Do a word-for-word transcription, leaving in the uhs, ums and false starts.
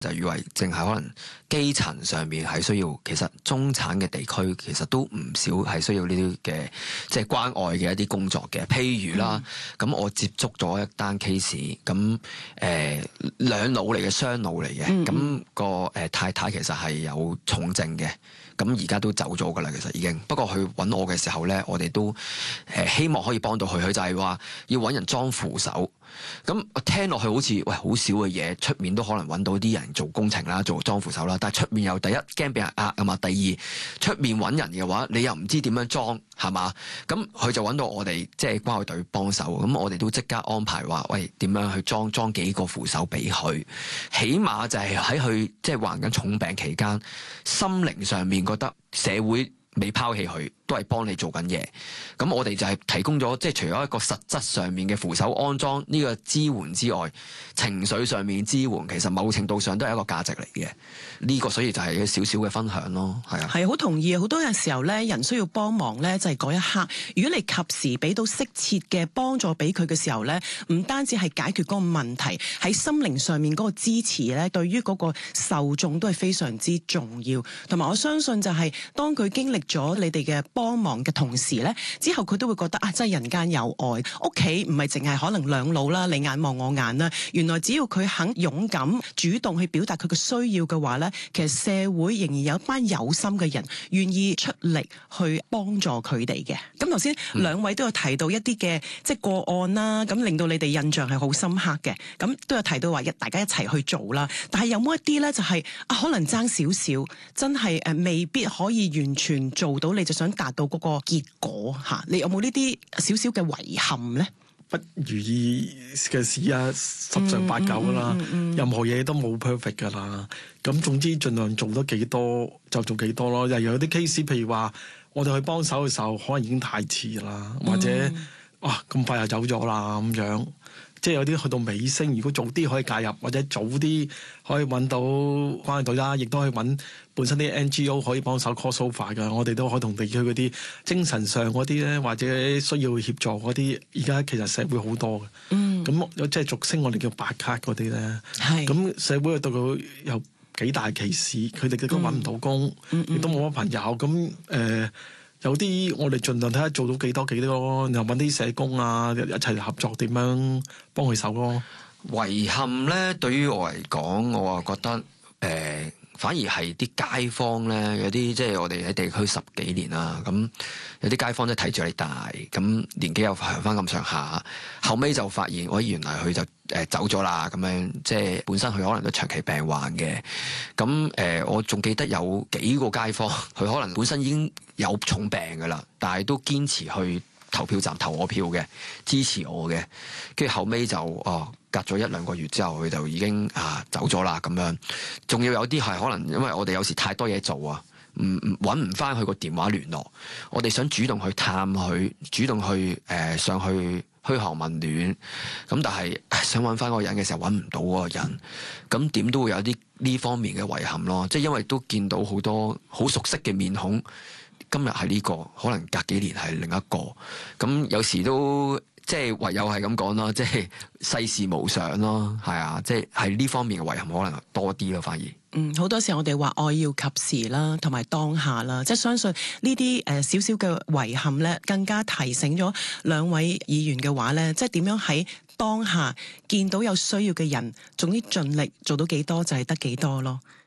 就以為淨係可能基層上面係需要，其實中產嘅地區其實都唔少係需要呢啲嘅即係關愛嘅一啲工作嘅。譬如啦，咁、嗯、我接觸咗一單 case，咁誒兩老嚟嘅雙老嚟嘅，咁、嗯、個誒太太其實係有重症嘅。咁而家都走咗噶啦，其實已經。不過佢揾我嘅時候咧，我哋都誒、呃、希望可以幫到佢。佢就係話要揾人裝扶手。咁我聽落去好似喂好少嘅嘢，出面都可能揾到啲人做工程啦，做裝扶手啦。但係出面又第一驚俾人呃啊嘛，第二出面揾人嘅話，你又唔知點樣裝係嘛？咁佢就揾到我哋即係關愛隊幫手。咁我哋都即刻安排話喂點樣去裝裝幾個扶手俾佢，起碼就係喺佢即係患緊重病期間，心靈上面覺得社會未拋棄佢，都係幫你做緊嘢。咁我哋就係提供咗，即係除咗一個實質上面嘅扶手安裝呢個支援之外，情緒上面支援，其實某程度上都係一個價值嚟嘅。呢個所以就係少少嘅分享咯，係啊， 係好同意啊！好多嘅時候咧，人需要幫忙咧，就係嗰一刻。如果你及時俾到適切嘅幫助俾佢嘅時候咧，唔單止係解決嗰個問題，喺心靈上面嗰個支持咧，對於嗰個受眾都係非常之重要。同埋我相信就係當佢經歷咗你哋嘅幫忙嘅同時咧，之後佢都會覺得啊，真係人間有愛。屋企唔係淨係可能兩老啦，你眼望我眼啦。原來只要佢肯勇敢主動去表達佢嘅需要嘅話咧，其實社會仍然有一班有心嘅人願意出力去幫助佢哋嘅。咁頭先兩位都有提到一啲嘅即係個案啦，咁令到你哋印象係好深刻嘅。咁都有提到話一大家一齊去做啦。但係有冇一啲咧就係、是、啊可能爭少少，真係誒、呃、未必可以完全做到你就想達到嗰個結果嚇？你有冇呢啲少少嘅遺憾咧？ 不如意嘅事啊，十常八九噶啦，嗯嗯嗯嗯、任何嘢都冇 perfect 噶啦。咁總之盡量做得幾多就做幾多咯。又有啲 case，譬如話我哋去幫手嘅時候，可能已經太遲啦，或者、嗯、哇咁快又走咗啦咁樣。即係有啲去到尾聲，如果早啲可以介入，或者早啲可以揾到關愛隊啦，亦都可以揾本身啲 N G O 可以幫手 call sofa 㗎。我哋都可以同地區嗰啲精神上嗰啲咧，或者需要協助嗰啲，而家其實社會好多嘅。嗯，咁即係俗稱我哋叫白卡嗰啲咧。係。咁社會對佢有幾大歧視，佢哋都揾唔到工，亦、嗯嗯、都冇乜朋友。咁誒。呃有啲我哋盡量睇下做到幾多幾多咯，又揾啲社工啊一齊合作，點樣幫佢手咯。 遺憾咧，對於我嚟講，我啊覺得誒、呃，反而係啲街坊咧，有啲即係我哋喺地區十幾年啦，咁有啲街坊咧睇住你大，咁年紀又行翻咁上下，後尾就發現，我原來佢就誒走咗啦，咁樣即係本身佢可能都長期病患嘅，咁誒、呃、我仲記得有幾個街坊，佢可能本身已經有重病噶啦，但係都堅持去投票站投我票嘅，支持我嘅，跟住後尾就哦隔咗一兩個月之後，佢就已經啊走咗啦咁樣，仲要有啲係可能因為我哋有時太多嘢做啊，唔唔揾唔翻佢個電話聯絡，我哋想主動去探佢，主動去誒、呃、上去噓寒問暖，咁但係想揾翻嗰個人嘅時候揾唔到嗰個人，咁點都會有啲呢方面嘅遺憾咯，即係因為都見到好多好熟悉嘅面孔。今日係呢個，可能隔幾年係另一個，咁有時都即係唯有係咁講啦，即係世事無常咯，係啊，即係喺呢方面嘅遺憾可能多啲咯，反而。 嗯，好多時候我哋話愛要及時啦，同埋當下啦，即係相信呢啲誒少少嘅遺憾咧，更加提醒咗兩位議員嘅話咧，即係點樣喺當下見到有需要嘅人，總之盡力做到幾多就係得幾多咯。